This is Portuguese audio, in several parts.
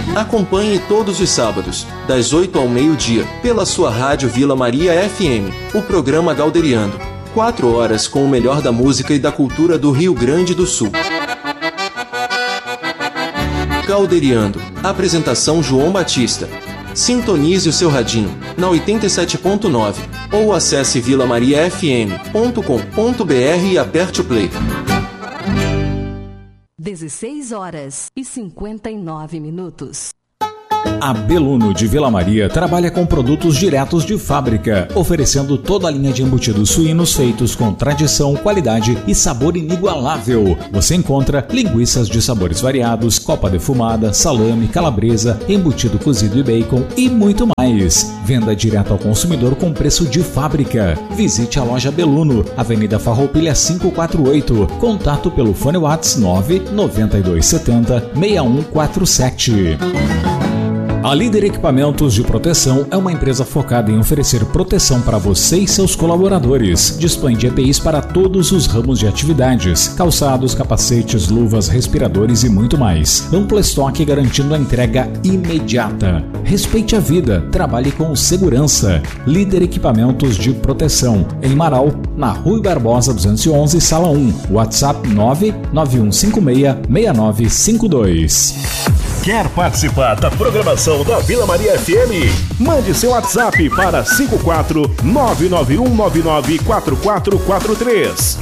Acompanhe todos os sábados, das 8 ao meio-dia, pela sua rádio Vila Maria FM, o programa Galderiando. 4 horas com o melhor da música e da cultura do Rio Grande do Sul. Galderiando. Apresentação João Batista. Sintonize o seu radinho na 87.9 ou acesse vilamariafm.com.br e aperte o play. 16h59. A Beluno de Vila Maria trabalha com produtos diretos de fábrica, oferecendo toda a linha de embutidos suínos feitos com tradição, qualidade e sabor inigualável. Você encontra linguiças de sabores variados, copa defumada, salame, calabresa, embutido cozido e bacon e muito mais. Venda direto ao consumidor com preço de fábrica. Visite a loja Beluno, Avenida Farroupilha 548. Contato pelo fone WhatsApp 99270 6147. A Líder Equipamentos de Proteção é uma empresa focada em oferecer proteção para você e seus colaboradores. Dispõe de EPIs para todos os ramos de atividades: calçados, capacetes, luvas, respiradores e muito mais. Amplo estoque garantindo a entrega imediata. Respeite a vida, trabalhe com segurança. Líder Equipamentos de Proteção, em Marau, na Rui Barbosa 211, Sala 1. WhatsApp 991566952. Quer participar da programação da Vila Maria FM? Mande seu WhatsApp para 54999444443.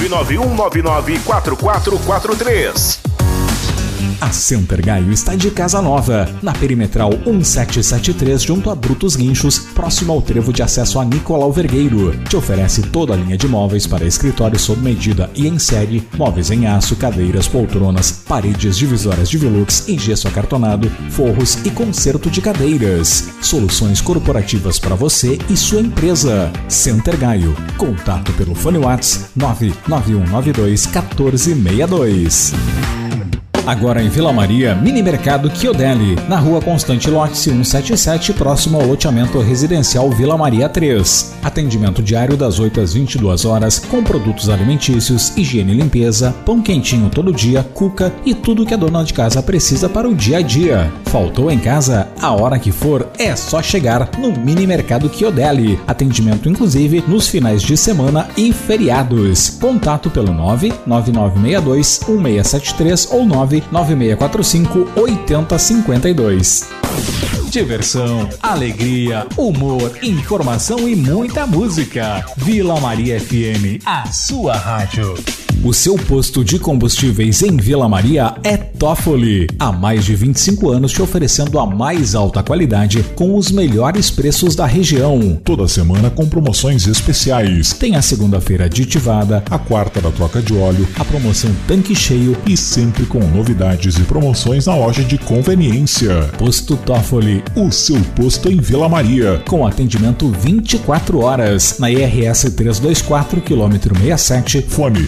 991994443. A Center Gaio está de casa nova, na Perimetral 1773, junto a Brutos Guinchos, próximo ao trevo de acesso a Nicolau Vergueiro. Te oferece toda a linha de móveis para escritório sob medida e em série, móveis em aço, cadeiras, poltronas, paredes divisórias de Velux em gesso acartonado, forros e conserto de cadeiras. Soluções corporativas para você e sua empresa. Center Gaio. Contato pelo fone WhatsApp 99192 1462. Agora em Vila Maria, Mini Mercado Chiodelli, na Rua Constante Lote 177, próximo ao loteamento residencial Vila Maria 3. Atendimento diário das 8 às 22 horas, com produtos alimentícios, higiene e limpeza, pão quentinho todo dia, cuca e tudo que a dona de casa precisa para o dia a dia. Faltou em casa? A hora que for, é só chegar no Mini Mercado Chiodelli. Atendimento inclusive nos finais de semana e feriados. Contato pelo 99962 1673 ou 99645 8052. Diversão, alegria, humor, informação e muita música. Vila Maria FM, a sua rádio. O seu posto de combustíveis em Vila Maria é Toffoli. Há mais de 25 anos te oferecendo a mais alta qualidade com os melhores preços da região. Toda semana com promoções especiais. Tem a segunda-feira aditivada, a quarta da troca de óleo, a promoção tanque cheio e sempre com novidades e promoções na loja de conveniência. Posto Toffoli, o seu posto em Vila Maria. Com atendimento 24 horas na IRS 324, quilômetro 67, fone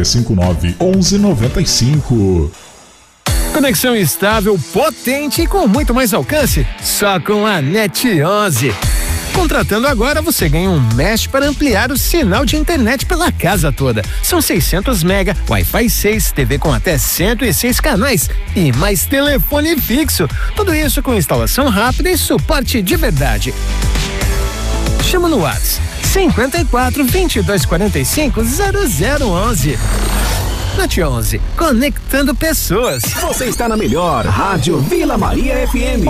3359-1195. Conexão estável, potente e com muito mais alcance, só com a NET 11. Contratando agora, você ganha um mesh para ampliar o sinal de internet pela casa toda. São 600 mega, Wi-Fi 6, TV com até 106 canais e mais telefone fixo. Tudo isso com instalação rápida e suporte de verdade. Chama no WhatsApp 54 22 45 0011. NET 11, conectando pessoas. Você está na melhor Rádio Vila Maria FM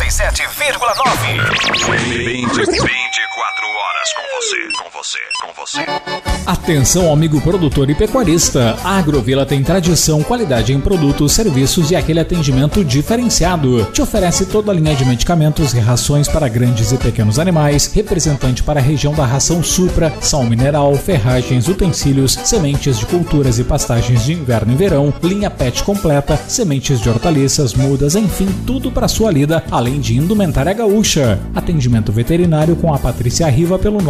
87,9. 24 horas com você. Atenção, amigo produtor e pecuarista. A Agrovila tem tradição, qualidade em produtos, serviços e aquele atendimento diferenciado. Te oferece toda a linha de medicamentos e rações para grandes e pequenos animais, representante para a região da ração Supra, sal mineral, ferragens, utensílios, sementes de culturas e pastagens de inverno e verão, linha pet completa, sementes de hortaliças, mudas, enfim, tudo para sua lida, além de indumentária gaúcha. Atendimento veterinário com a Patrícia Riva pelo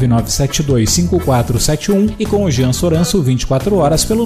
999725471 e com o Jean Soranço 24 horas pelo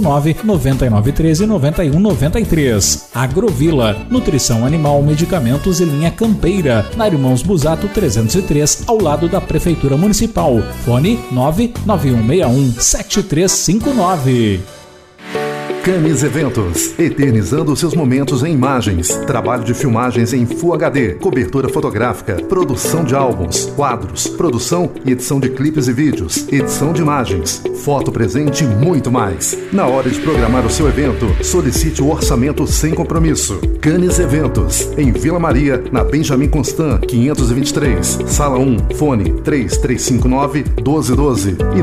999139193. Agrovila, nutrição animal, medicamentos e linha campeira, na Irmãos Busato 303, ao lado da Prefeitura Municipal. Fone 991617359. Canis Eventos, eternizando seus momentos em imagens. Trabalho de filmagens em Full HD, cobertura fotográfica, produção de álbuns, quadros, produção e edição de clipes e vídeos, edição de imagens, foto presente e muito mais. Na hora de programar o seu evento, solicite o orçamento sem compromisso. Canis Eventos, em Vila Maria, na Benjamin Constant, 523, Sala 1, fone 3359-1212 e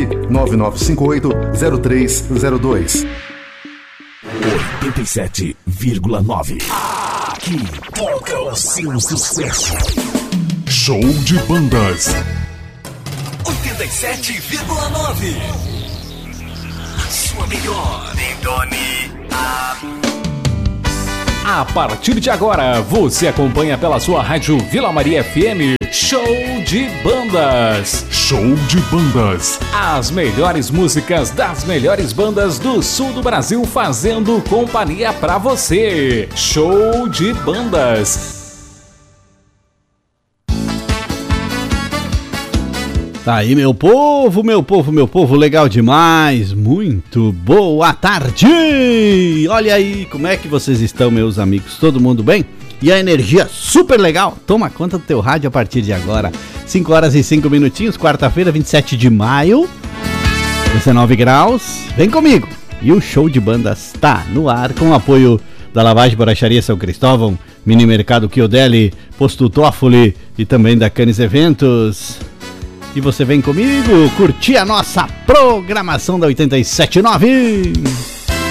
99958-0302. 87,9. Aqui toca o seu sucesso. Show de bandas. 87,9. A sua melhor sintonia. A partir de agora, você acompanha pela sua rádio Vila Maria FM Show de Bandas. Show de bandas. As melhores músicas das melhores bandas do sul do Brasil fazendo companhia pra você. Show de Bandas. Tá aí, meu povo, legal demais, muito boa tarde! Olha aí, como é que vocês estão, meus amigos? Todo mundo bem? E a energia super legal? Toma conta do teu rádio a partir de agora. 5 horas e 5 minutinhos, quarta-feira, 27 de maio, 19 graus. Vem comigo! E o Show de Bandas tá no ar com o apoio da Lavagem Borracharia São Cristóvão, Mini Mercado Chiodelli, Posto Toffoli e também da Canis Eventos. E você vem comigo curtir a nossa programação da 87.9.